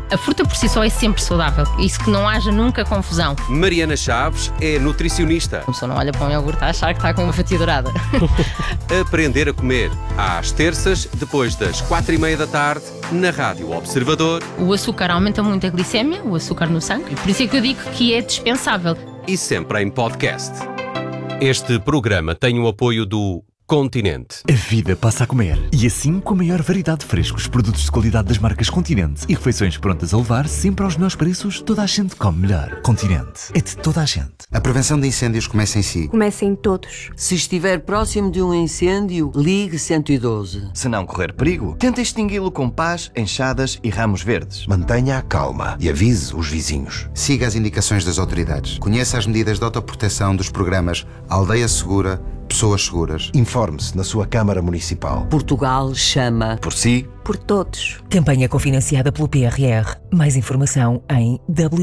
A fruta por si só é sempre saudável. Isso que não haja nunca confusão. Mariana Chaves é nutricionista. A pessoa não olha para um iogurte a achar que está com uma fatia dourada. Aprender a comer. Às terças, depois das 4:30 da tarde, na Rádio Observador. O açúcar aumenta muito a glicémia, o açúcar no sangue. Por isso é que eu digo que é dispensável. E sempre em podcast. Este programa tem o apoio do Continente. A vida passa a comer. E assim, com a maior variedade de frescos, produtos de qualidade das marcas Continente e refeições prontas a levar sempre aos melhores preços, toda a gente come melhor. Continente. É de toda a gente. A prevenção de incêndios começa em si. Começa em todos. Se estiver próximo de um incêndio, ligue 112. Se não correr perigo, tente extingui-lo com pás, enxadas e ramos verdes. Mantenha a calma e avise os vizinhos. Siga as indicações das autoridades. Conheça as medidas de autoproteção dos programas Aldeia Segura, Pessoas Seguras. Informe-se na sua Câmara Municipal. Portugal chama. Por si. Por todos. Campanha cofinanciada pelo PRR. Mais informação em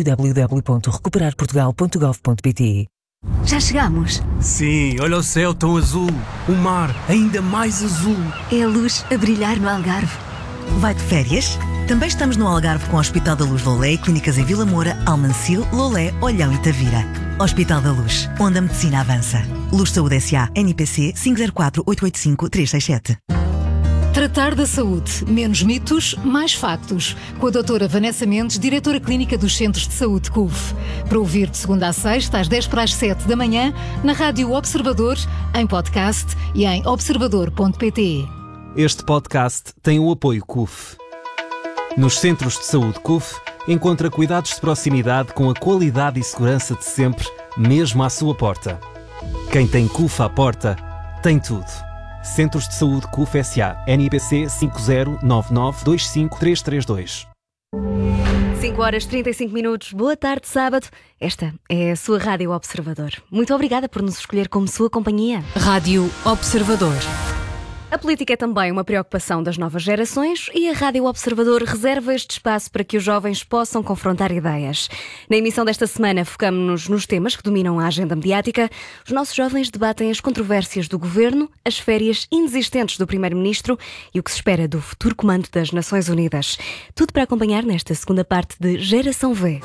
www.recuperarportugal.gov.pt. Já chegamos. Sim, olha o céu tão azul. O mar ainda mais azul. É a luz a brilhar no Algarve. Vai de férias? Também estamos no Algarve com o Hospital da Luz Lolé e clínicas em Vila Moura, Almancil, Lolé, Olhão e Tavira. Hospital da Luz, onde a medicina avança. Luz Saúde S.A. NPC 504-885-367. Tratar da saúde. Menos mitos, mais factos. Com a doutora Vanessa Mendes, diretora clínica dos Centros de Saúde CUF. Para ouvir de segunda a sexta, às 10:07 da manhã, na Rádio Observador, em podcast e em observador.pt. Este podcast tem o apoio CUF. Nos Centros de Saúde CUF, encontra cuidados de proximidade com a qualidade e segurança de sempre, mesmo à sua porta. Quem tem CUF à porta, tem tudo. Centros de Saúde CUF S.A. NIPC 5099253332. 5h35. Boa tarde, sábado. Esta é a sua Rádio Observador. Muito obrigada por nos escolher como sua companhia. Rádio Observador. A política é também uma preocupação das novas gerações e a Rádio Observador reserva este espaço para que os jovens possam confrontar ideias. Na emissão desta semana focamos-nos nos temas que dominam a agenda mediática. Os nossos jovens debatem as controvérsias do governo, as férias inexistentes do primeiro-ministro e o que se espera do futuro comando das Nações Unidas. Tudo para acompanhar nesta segunda parte de Geração V.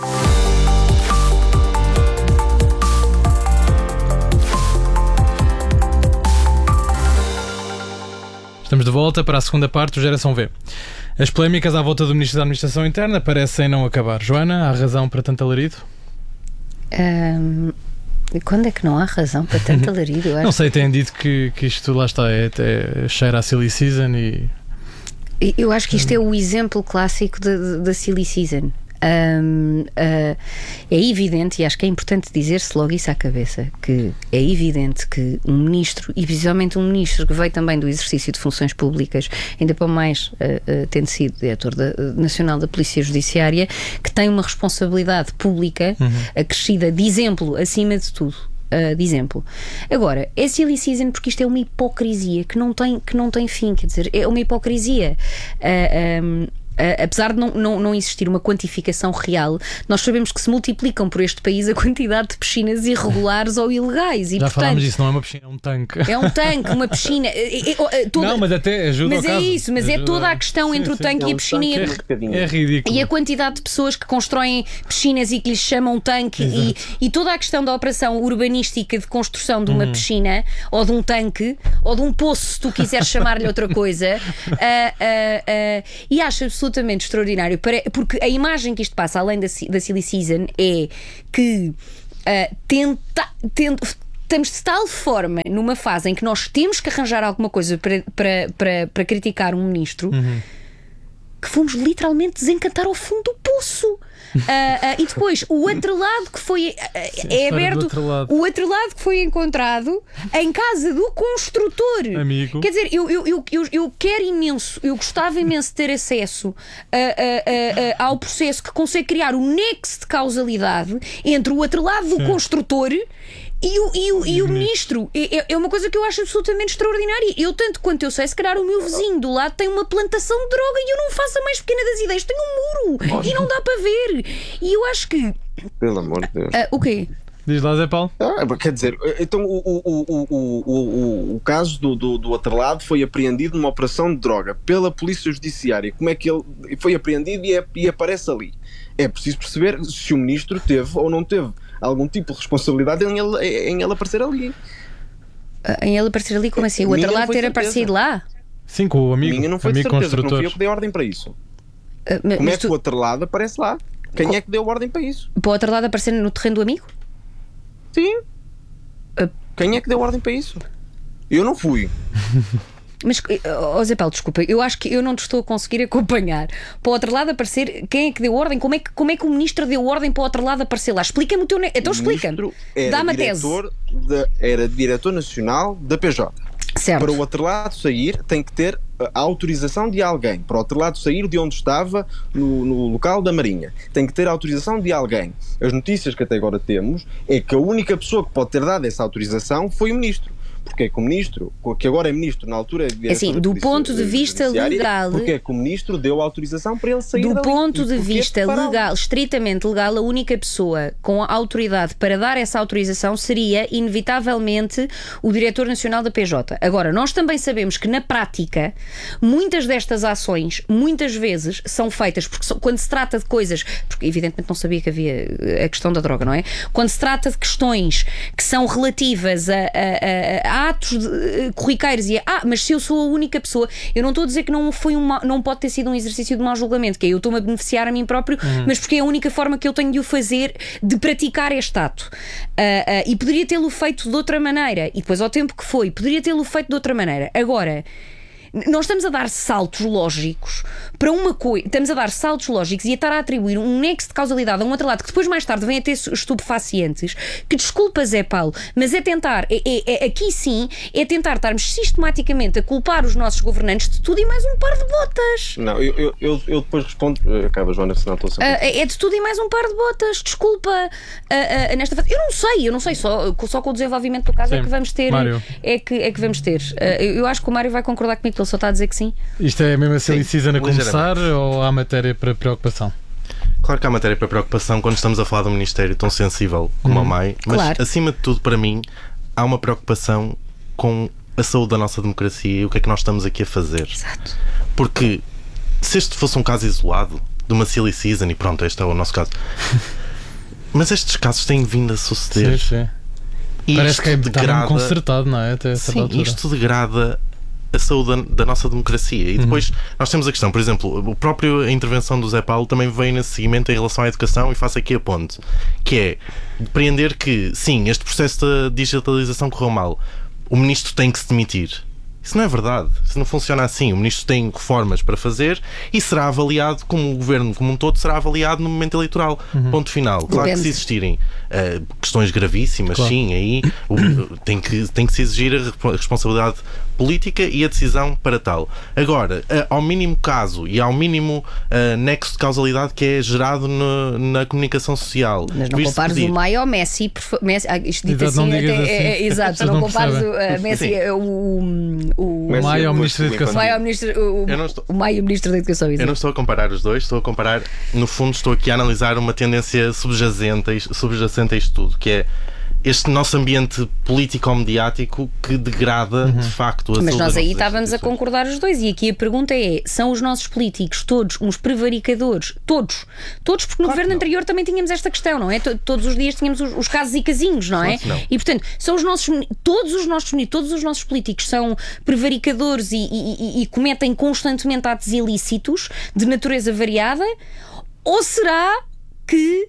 Estamos de volta para a segunda parte do Geração V. As polémicas à volta do Ministro da Administração Interna parecem não acabar. Joana, há razão para tanto alarido? Quando é que não há razão para tanto alarido? Não sei, têm dito que isto lá está, é cheira a silly season e... Eu acho que isto é o exemplo clássico da silly season. É evidente, e acho que é importante dizer-se logo isso à cabeça, que é evidente que um ministro, e principalmente um ministro que veio também do exercício de funções públicas, ainda para mais tendo sido diretor nacional da Polícia Judiciária, que tem uma responsabilidade pública acrescida de exemplo acima de tudo. De exemplo. Agora, é silly season porque isto é uma hipocrisia que não tem fim, quer dizer, é uma hipocrisia. Apesar de não existir uma quantificação real, nós sabemos que se multiplicam por este país a quantidade de piscinas irregulares ou ilegais. E, já portanto, falámos disso, não é uma piscina, é um tanque. É um tanque, uma piscina. Não, mas até ajuda. Mas ao caso. É isso, mas ajuda. É toda a questão entre o tanque e a piscina. É ridículo. E a quantidade de pessoas que constroem piscinas e que lhes chamam tanque e toda a questão da operação urbanística de construção de uma piscina ou de um tanque ou de um poço, se tu quiseres chamar-lhe outra coisa. E acho absolutamente extraordinário, porque a imagem que isto passa, além da silly season, é que estamos de tal forma numa fase em que nós temos que arranjar alguma coisa para criticar um ministro que fomos literalmente desencantar ao fundo do poço. E depois o outro lado que foi aberto, o outro lado que foi encontrado em casa do construtor. Amigo. Quer dizer, eu quero imenso, eu gostava imenso de ter acesso ao processo que consegue criar o nexo de causalidade entre o outro lado do construtor e o ministro. É uma coisa que eu acho absolutamente extraordinária. Eu, tanto quanto eu sei, se calhar o meu vizinho do lado tem uma plantação de droga e eu não faço a mais pequena das ideias. Tem um muro e não dá para ver. E eu acho que... Pelo amor de Deus. O quê? Diz lá, Zé Paulo. Quer dizer, então o caso do outro foi apreendido numa operação de droga pela Polícia Judiciária. Como é que ele foi apreendido e aparece ali? É preciso perceber se o ministro teve ou não teve algum tipo de responsabilidade em ele aparecer ali. Em ele aparecer ali, como assim? O outro lado ter aparecido lá? Sim, com o amigo. Minha não foi de certeza, construtor. não fui eu que dei ordem para isso. Como é que o outro lado aparece lá? Quem é que deu ordem para isso? Para o outro lado aparecer no terreno do amigo? Sim. Quem é que deu ordem para isso? Eu não fui. Mas, Zé Paulo, desculpa, eu acho que eu não te estou a conseguir acompanhar. Para o outro lado aparecer, quem é que deu ordem? Como é que o ministro deu ordem para o outro lado aparecer lá? Explica-me o teu... Então explica-me. Dá-me a tese. Era diretor nacional da PJ. Certo. Para o outro lado sair, tem que ter a autorização de alguém. Para o outro lado sair de onde estava, no local da Marinha, tem que ter a autorização de alguém. As notícias que até agora temos é que a única pessoa que pode ter dado essa autorização foi o ministro. Porque é que o ministro, que agora é ministro, na altura é diretor assim, do ponto de vista legal, porque é que o ministro deu a autorização para ele sair dali? Do ponto de vista legal, estritamente legal, a única pessoa com a autoridade para dar essa autorização seria, inevitavelmente, o diretor nacional da PJ. Agora, nós também sabemos que, na prática, muitas destas ações, muitas vezes, são feitas, porque quando se trata de coisas, porque evidentemente não sabia que havia a questão da droga, não é? Quando se trata de questões que são relativas a atos corriqueiros e mas se eu sou a única pessoa, eu não estou a dizer que não pode ter sido um exercício de mau julgamento, que é eu estou-me a beneficiar a mim próprio, mas porque é a única forma que eu tenho de o fazer, de praticar este ato. E poderia tê-lo feito de outra maneira, e depois ao tempo que foi, poderia tê-lo feito de outra maneira. Agora, nós estamos a dar saltos lógicos para uma coisa, estamos a dar saltos lógicos e a estar a atribuir um nexo de causalidade a um outro lado que depois mais tarde vem a ter estupefacientes, que desculpa Zé Paulo, mas é tentar, aqui sim, é tentar estarmos sistematicamente a culpar os nossos governantes de tudo e mais um par de botas. Não, eu depois respondo, acaba Joana, senão estou sempre... É de tudo e mais um par de botas, desculpa, nesta fase. Eu não sei, só com o desenvolvimento do caso sim, é que vamos ter, é que vamos ter. Eu acho que o Mário vai concordar comigo, ele só está a dizer que sim. Isto é mesmo a silly season a começar ou há matéria para preocupação? Claro que há matéria para preocupação quando estamos a falar de um ministério tão sensível como a MAI, mas claro, acima de tudo, para mim, há uma preocupação com a saúde da nossa democracia e o que é que nós estamos aqui a fazer. Exato. Porque se este fosse um caso isolado de uma silly season, e pronto, este é o nosso caso, mas estes casos têm vindo a suceder. Sim. E parece que é degrada, consertado, não é? Até sim, isto degrada a saúde da nossa democracia. E depois nós temos a questão, por exemplo, a intervenção do Zé Paulo também veio nesse seguimento em relação à educação, e faço aqui a ponte, que é depreender que, sim, este processo da digitalização correu mal, o ministro tem que se demitir. Isso não é verdade, isso não funciona assim. O ministro tem reformas para fazer e será avaliado, como o governo como um todo será avaliado no momento eleitoral. Ponto final. Claro que se existirem questões gravíssimas, claro, sim, aí tem que se exigir a responsabilidade política e a decisão para tal. Agora, ao mínimo caso e ao mínimo nexo de causalidade que é gerado na comunicação social. Mas não compares o MAI ao Messi. Isto dito assim, exato, não compares o Messi, o MAI ao Ministro da Educação. O MAI ao Ministro da Educação. Eu não estou a comparar os dois, estou a comparar, no fundo, estou aqui a analisar uma tendência subjacente a isto tudo, que é este nosso ambiente político-mediático que degrada, de facto, a saúde. Mas nós aí estávamos a concordar os dois, e aqui a pergunta é, são os nossos políticos todos uns prevaricadores? Todos, porque no governo anterior também tínhamos esta questão, não é? Todos os dias tínhamos os casos e casinhos, não é? E portanto, são todos os nossos políticos são prevaricadores e cometem constantemente atos ilícitos de natureza variada, ou será que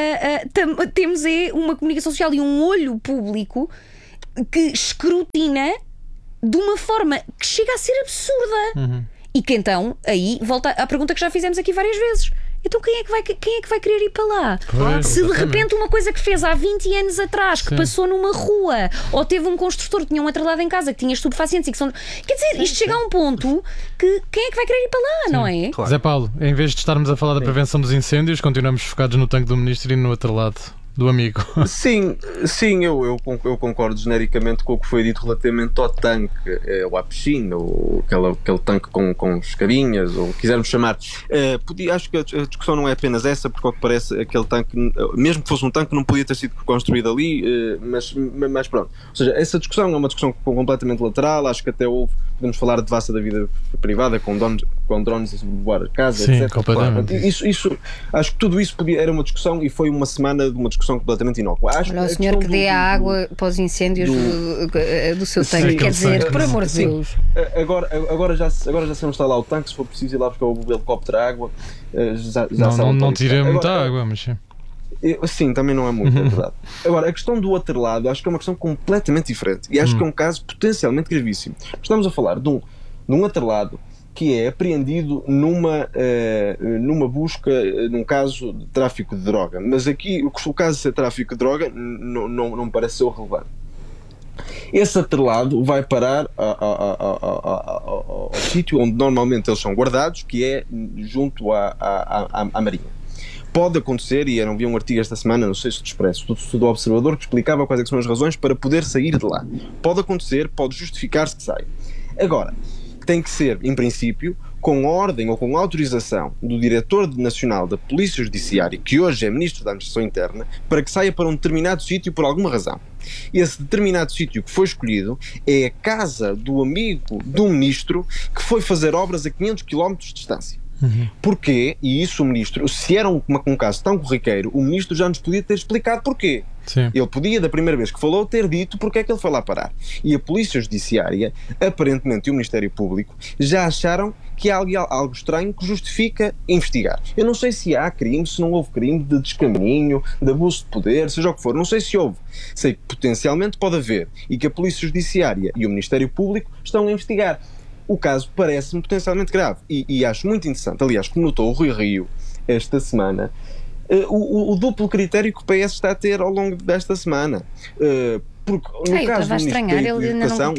temos uma comunicação social e um olho público que escrutina de uma forma que chega a ser absurda? E que então, aí, volta à pergunta que já fizemos aqui várias vezes. Então quem é que vai querer ir para lá? Claro, se de repente uma coisa que fez há 20 anos atrás, que passou numa rua, ou teve um construtor que tinha um atrelado em casa, que tinha estupefacientes e que são... Quer dizer, isto chega a um ponto que quem é que vai querer ir para lá, não é? Claro. Zé Paulo, em vez de estarmos a falar da prevenção dos incêndios, continuamos focados no tanque do ministro e no atrelado do amigo. Sim, eu concordo genericamente com o que foi dito relativamente ao tanque, ou à piscina, ou aquele tanque com escadinhas, ou quisermos chamar. Acho que a discussão não é apenas essa, porque ao que parece aquele tanque, mesmo que fosse um tanque, não podia ter sido construído ali, mas pronto. Ou seja, essa discussão é uma discussão completamente lateral. Acho que até podemos falar de devassa da vida privada, com drones a sobrevoar a casa, sim, etc. Completamente. Isso, acho que tudo isso era uma discussão, e foi uma semana de uma discussão completamente inócua. Olha, o senhor que dê a água para os incêndios do seu tanque, quer dizer, por amor de Deus. Agora já sabemos estar lá o tanque, se for preciso ir lá buscar o helicóptero de água. Não tira muita água, mas sim. Sim, também não é muito, é verdade. Agora, a questão do outro lado, acho que é uma questão completamente diferente, e acho que é um caso potencialmente gravíssimo. Estamos a falar de um outro lado que é apreendido numa busca, num caso de tráfico de droga. Mas aqui, o caso de ser tráfico de droga não me parece ser o relevante. Esse atrelado vai parar ao sítio onde normalmente eles são guardados, que é junto à Marinha. Pode acontecer, e eu não vi um artigo esta semana, não sei se do Expresso, do Observador, que explicava quais são as razões para poder sair de lá. Pode acontecer, pode justificar-se que saia. Agora, tem que ser, em princípio, com ordem ou com autorização do Diretor Nacional da Polícia Judiciária, que hoje é Ministro da Administração Interna, para que saia para um determinado sítio por alguma razão. Esse determinado sítio que foi escolhido é a casa do amigo do Ministro que foi fazer obras a 500 km de distância. Porquê? E isso o Ministro, se era um caso tão corriqueiro, o Ministro já nos podia ter explicado porquê. Sim. Ele podia, da primeira vez que falou, ter dito porque é que ele foi lá parar. E a Polícia Judiciária, aparentemente, e o Ministério Público, já acharam que há algo estranho que justifica investigar. Eu não sei se há crime, se não houve crime de descaminho, de abuso de poder, seja o que for, não sei se houve. Sei que potencialmente pode haver, e que a Polícia Judiciária e o Ministério Público estão a investigar. O caso parece-me potencialmente grave, e acho muito interessante, aliás, como notou o Rui Rio esta semana, o duplo critério que o PS está a ter ao longo desta semana. Porque no caso do Ministério da Educação,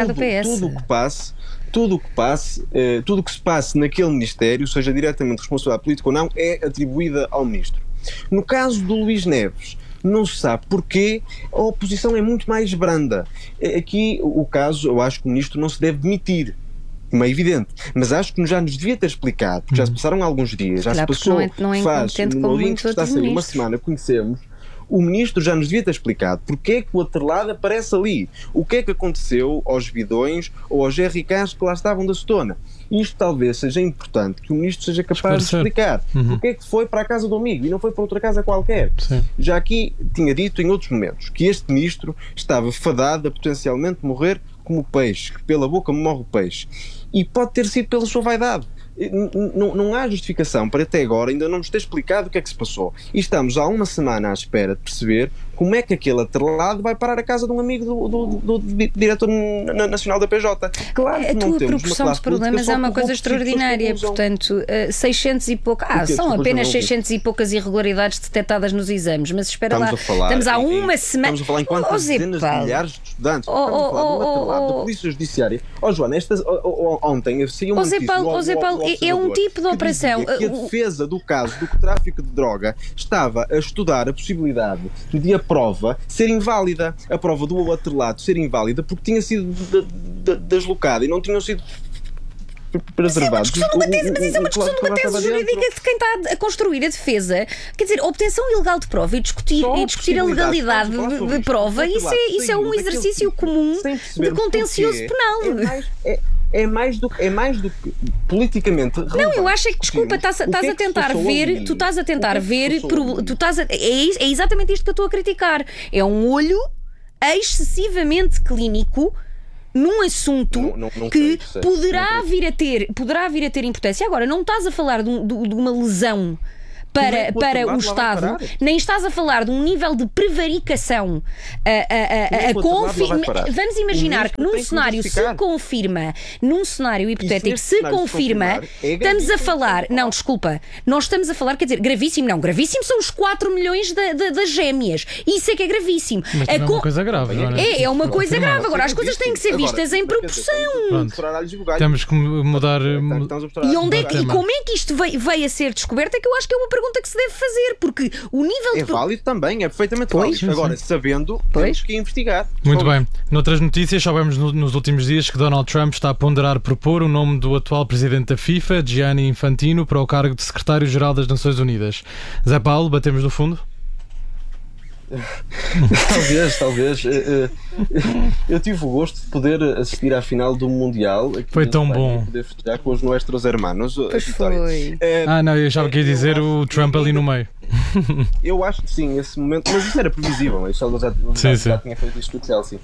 tudo o que se passe naquele Ministério, seja diretamente responsabilidade política ou não, é atribuída ao Ministro. No caso do Luís Neves, não se sabe porquê, a oposição é muito mais branda. Aqui, o caso, eu acho que o Ministro não se deve demitir, como é evidente, mas acho que já nos devia ter explicado, porque já se passaram alguns dias, já se passou, não é incompetente como muitos que está a sair uma semana, conhecemos. O Ministro já nos devia ter explicado porque é que o atrelado aparece ali, o que é que aconteceu aos bidões ou aos RKs que lá estavam da Setona. Isto talvez seja importante que o Ministro seja capaz de explicar porque é que foi para a casa do amigo e não foi para outra casa qualquer. Sim. Já aqui tinha dito em outros momentos que este Ministro estava fadado a potencialmente morrer como o peixe, que pela boca morre o peixe. E pode ter sido pela sua vaidade. Não há justificação para até agora ainda não nos ter explicado o que é que se passou. E estamos há uma semana à espera de perceber como é que aquele atrelado vai parar a casa de um amigo do Diretor Nacional da PJ. Claro que a não tua temos proporção dos problemas é uma coisa extraordinária. Portanto, 600 e poucas... são apenas 600 e poucas irregularidades detectadas nos exames. Mas espera lá, estamos há uma semana... Estamos a falar em quantas dezenas de milhares de estudantes. Estamos a falar de um atrelado da Polícia Judiciária. Joana, ontem saiu uma notícia... Paulo, é um tipo de operação. Que a defesa do caso do tráfico de droga estava a estudar a possibilidade de a prova ser inválida, a prova do atrelado ser inválida porque tinha sido deslocada e não tinham sido preservados. Mas isso é uma discussão de uma tese jurídica de quem está a construir a defesa. Quer dizer, a obtenção ilegal de prova e discutir a legalidade de prova, isso é um exercício comum de contencioso penal. É mais do que politicamente relevante. Não, eu acho que, desculpa, estás a tentar ver, tu estás a tentar ver, é exatamente isto que eu estou a criticar. É um olho excessivamente clínico num assunto que poderá vir a ter importância. Agora, não estás a falar de uma lesão para o Estado, nem estás a falar de um nível de prevaricação vamos imaginar que num cenário se confirma, num cenário hipotético se confirma, estamos a falar, não, desculpa, nós estamos a falar, quer dizer, gravíssimo são os 4 milhões das gêmeas, isso é que é gravíssimo. Mas é uma coisa grave. É uma coisa grave, agora as coisas têm que ser vistas em proporção. Temos que mudar. E como é que isto veio a ser descoberto é que eu acho que é uma pergunta pergunta que se deve fazer, porque o nível É válido também, é perfeitamente válido. Agora, sabendo, temos que investigar. Muito bem. Noutras notícias, soubemos nos últimos dias que Donald Trump está a ponderar propor o nome do atual presidente da FIFA, Gianni Infantino, para o cargo de secretário-geral das Nações Unidas. Zé Paulo, batemos no fundo? Talvez. Eu tive o gosto de poder assistir à final do Mundial. Foi tão bom. Poder festejar com os nossos hermanos. Pois foi. Não, eu já queria dizer o Trump ali no meio. Eu acho que sim, esse momento. Mas isso era previsível. Já tinha feito isto com o Chelsea.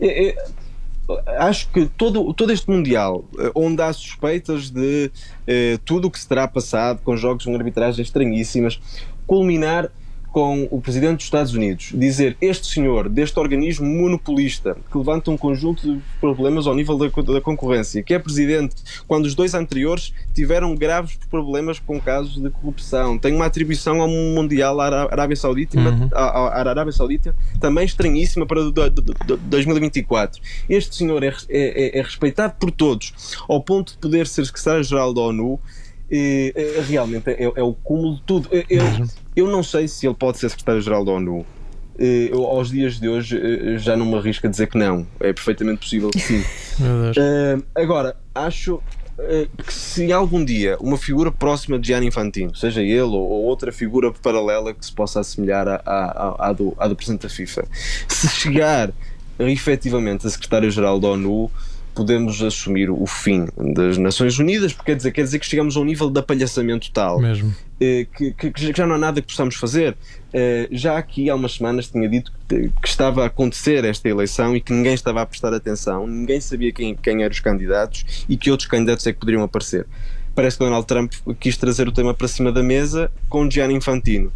Acho que todo este Mundial, onde há suspeitas de tudo o que se terá passado, com jogos com arbitragens estranhíssimas, culminar com o Presidente dos Estados Unidos dizer: este senhor, deste organismo monopolista, que levanta um conjunto de problemas ao nível da concorrência, que é Presidente quando os dois anteriores tiveram graves problemas com casos de corrupção, tem uma atribuição ao Mundial à Arábia Saudita, à Arábia Saudita também estranhíssima para 2024. Este senhor é respeitado por todos, ao ponto de poder ser secretário-geral da ONU. Realmente é o cúmulo de tudo. Eu não sei se ele pode ser secretário-geral da ONU. Aos dias de hoje já não me arrisco a dizer que não. É perfeitamente possível que sim. Agora, acho que se algum dia uma figura próxima de Gianni Infantino, seja ele ou outra figura paralela que se possa assemelhar à do Presidente da FIFA, se chegar efetivamente a secretário-geral da ONU, podemos assumir o fim das Nações Unidas, porque quer dizer que chegamos a um nível de apalhaçamento tal que já não há nada que possamos fazer. Já aqui há umas semanas tinha dito que estava a acontecer esta eleição e que ninguém estava a prestar atenção, ninguém sabia quem eram os candidatos e que outros candidatos é que poderiam aparecer. Parece que Donald Trump quis trazer o tema para cima da mesa com Gianni Infantino.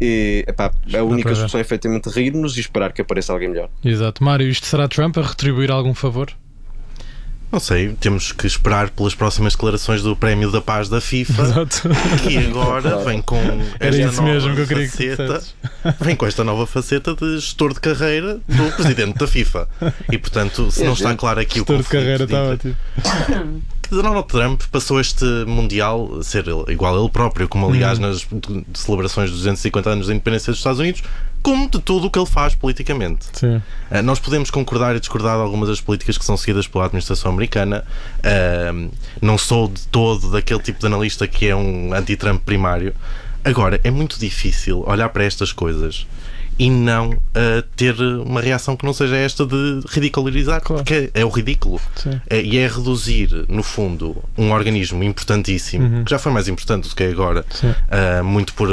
A única solução é efetivamente rir-nos e esperar que apareça alguém melhor. Exato. Mário, isto será Trump a retribuir algum favor? Não sei, temos que esperar pelas próximas declarações do Prémio da Paz da FIFA. Exato. Que agora vem com esta nova faceta. Vem com esta nova faceta de gestor de carreira do Presidente da FIFA. E portanto, se não está claro aqui o conflito de carreira está ótimo. Donald Trump passou este Mundial a ser igual a ele próprio, como aliás nas celebrações dos 250 anos da independência dos Estados Unidos, como de tudo o que ele faz politicamente. Sim. Nós podemos concordar e discordar de algumas das políticas que são seguidas pela administração americana. Não sou de todo daquele tipo de analista que é um anti-Trump primário. Agora, é muito difícil olhar para estas coisas e não ter uma reação que não seja esta de ridicularizar, porque é o ridículo. E é reduzir, no fundo, um organismo importantíssimo, que já foi mais importante do que é agora, muito por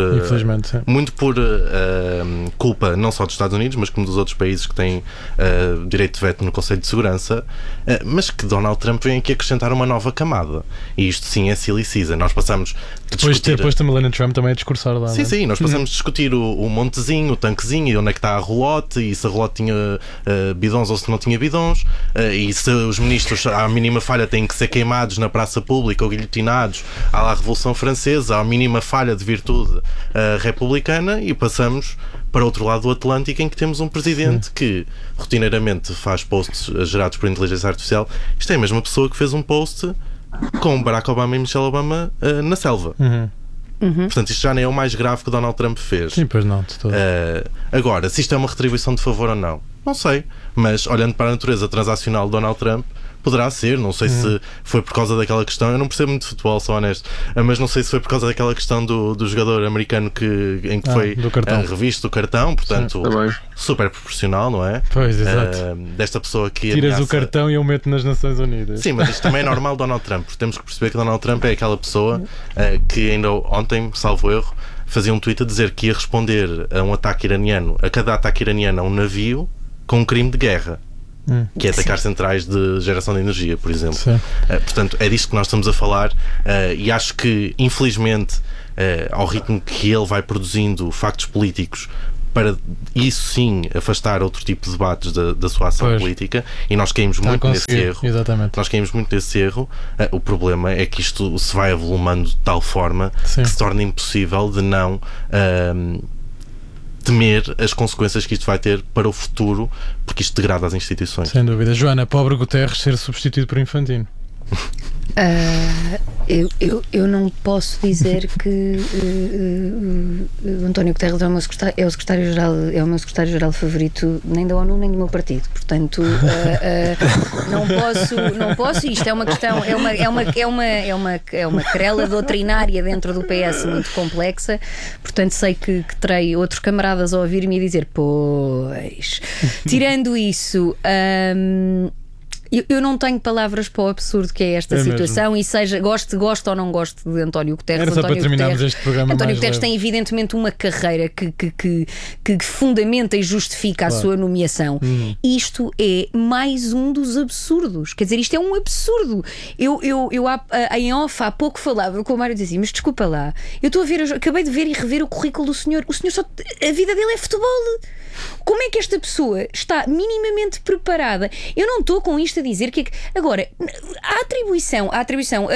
culpa não só dos Estados Unidos, mas como dos outros países que têm direito de veto no Conselho de Segurança, mas que Donald Trump vem aqui acrescentar uma nova camada. E isto sim é silly season. Nós passamos a discutir... Depois da Melania Trump também a discursar lá. Sim, nós passamos a discutir o montezinho, o tanquezinho, e onde é que está a relote, e se a relote tinha bidons ou se não tinha bidons, e se os ministros à mínima falha têm que ser queimados na praça pública ou guilhotinados à Revolução Francesa, à mínima falha de virtude republicana, e passamos para outro lado do Atlântico, em que temos um presidente que rotineiramente faz posts gerados por inteligência artificial. Isto é a mesma pessoa que fez um post com Barack Obama e Michelle Obama na selva. Portanto, isto já nem é o mais grave que Donald Trump fez. Sim, pois não. Agora, se isto é uma retribuição de favor ou não, não sei. Mas olhando para a natureza transacional de Donald Trump, poderá ser. Não sei se foi por causa daquela questão. Eu não percebo muito de futebol, sou honesto, mas não sei se foi por causa daquela questão do jogador americano em que foi revisto do cartão. Portanto, super proporcional, não é? Pois, exato. Desta pessoa que tiras ameaça... o cartão e eu meto nas Nações Unidas. Sim, mas isto também é normal Donald Trump, porque temos que perceber que Donald Trump é aquela pessoa que ainda ontem, salvo erro, fazia um tweet a dizer que ia responder a um ataque iraniano, a cada ataque iraniano a um navio, com um crime de guerra. Que é atacar centrais de geração de energia, por exemplo. Portanto, é disto que nós estamos a falar, e acho que, infelizmente, ao ritmo que ele vai produzindo factos políticos, para isso sim afastar outro tipo de debates da sua ação política, e nós caímos muito nesse erro. Exatamente. Nós caímos muito nesse erro. O problema é que isto se vai avolumando de tal forma que se torna impossível de não temer as consequências que isto vai ter para o futuro, porque isto degrada as instituições. Sem dúvida. Joana, pobre Guterres ser substituído por Infantino. Eu não posso dizer que o António Guterres é o meu secretário-geral favorito nem da ONU nem do meu partido, portanto não posso. Isto é uma questão, é uma querela doutrinária dentro do PS muito complexa, portanto sei que terei outros camaradas a ouvir-me e dizer pois. Tirando isso, eu não tenho palavras para o absurdo que é esta situação mesmo. E seja, gosto ou não gosto de António Guterres. Era só António para terminarmos Guterres, este programa. António Guterres tem evidentemente uma carreira que fundamenta e justifica a sua nomeação. Isto é mais um dos absurdos. Quer dizer, isto é um absurdo. Eu em off há pouco falava com o Mário e dizia, mas desculpa lá, acabei de ver e rever o currículo do senhor. O senhor a vida dele é futebol. Como é que esta pessoa está minimamente preparada? Eu não estou com isto a dizer que... Agora, a atribuição a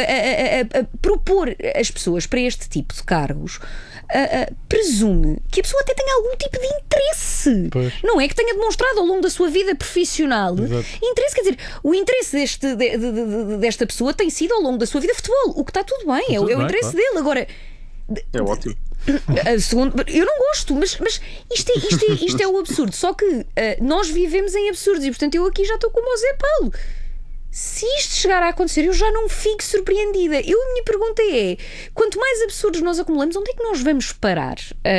propor as pessoas para este tipo de cargos presume que a pessoa até tenha algum tipo de interesse. Pois. Não é que tenha demonstrado ao longo da sua vida profissional interesse. Quer dizer, o interesse desta pessoa tem sido ao longo da sua vida futebol. O que está tudo bem, é o interesse dele. Agora... É ótimo. Eu não gosto, mas isto é o absurdo. Só que nós vivemos em absurdos e, portanto, eu aqui já estou como o Zé Paulo. Se isto chegar a acontecer, eu já não fico surpreendida. A minha pergunta é: quanto mais absurdos nós acumulamos, onde é que nós vamos parar?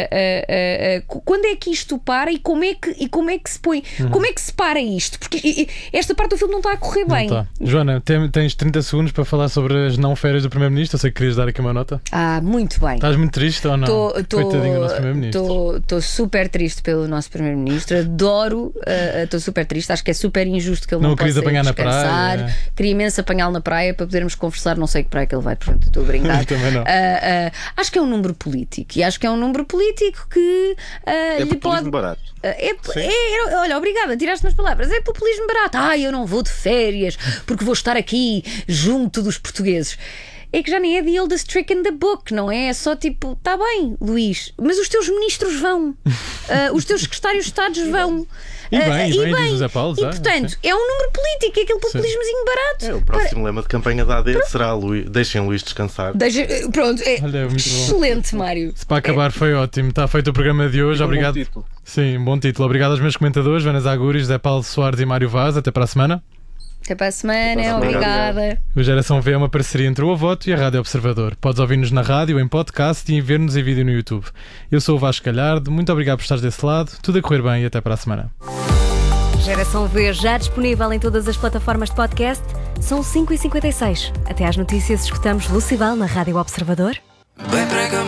Quando é que isto para e como é que se põe? Como é que se para isto? Porque esta parte do filme não está a correr bem. Tá. Joana, tens 30 segundos para falar sobre as não férias do Primeiro-Ministro. Eu sei que querias dar aqui uma nota. Muito bem. Estás muito triste ou não? Coitadinho do nosso Primeiro-Ministro. Estou super triste pelo nosso Primeiro-Ministro. Adoro. Estou super triste. Acho que é super injusto que ele não possa apanhar descansar. Na praia. Queria imenso apanhá-lo na praia para podermos conversar. Não sei que praia que ele vai, portanto estou a brincar. Também não. Acho que é um número político e acho que é um número político que lhe pode. Barato. Olha, obrigada, tiraste umas palavras. É populismo barato. Eu não vou de férias porque vou estar aqui junto dos portugueses. É que já nem é the oldest trick in the book, não é? É só tipo, está bem, Luís, mas os teus ministros vão, os teus secretários de Estados vão. E bem, diz o Zé Paulo, e portanto, é um número político, é aquele populismozinho barato. O próximo lema de campanha da AD será deixem Luís descansar. Pronto, Olha, muito excelente, Mário. Se para acabar foi ótimo, está feito o programa de hoje. Obrigado. Bom título. Sim, bom título. Obrigado aos meus comentadores, Joana Zaguris, Zé Paulo Soares e Mário Vaz. Até para a semana. Até para a semana, obrigada. O Geração V é uma parceria entre o Avoto e a Rádio Observador. Podes ouvir-nos na rádio, em podcast e ver-nos em vídeo no YouTube. Eu sou o Vasco Galhardo, muito obrigado por estares desse lado, tudo a correr bem e até para a semana. Geração V já disponível em todas as plataformas de podcast. São 5h56. Até às notícias escutamos Lucibal na Rádio Observador. Bem, prega